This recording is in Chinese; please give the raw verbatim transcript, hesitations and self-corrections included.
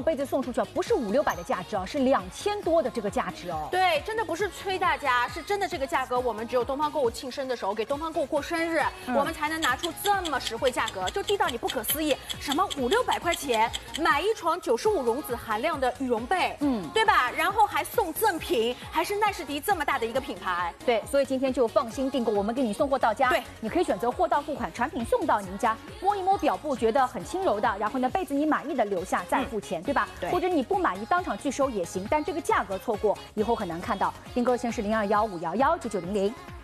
被子送出去，不是五六百的价值啊，是两千多的这个价值哦。 对，真的不是催大家，是真的这个价格，我们只有东方购物庆生的时候给东方购物过生日，嗯、我们才能拿出这么实惠价格，就低到你不可思议，什么五六百块钱买一床九十五绒子含量的羽绒被，嗯，对吧？然后还送赠品，还是奈士迪这么大的一个品牌， 对，所以今天就放心订购，我们给你送货到家。 对， 你可以选择货到付款，产品送到您家，摸一摸表布觉得很轻柔的，然后呢被子你满意的留下再付钱，嗯、对吧？ 对， 或者你不满意当场拒收也行，但这个价格错过以后很难看到。订购热线是零二幺五幺幺九九零零。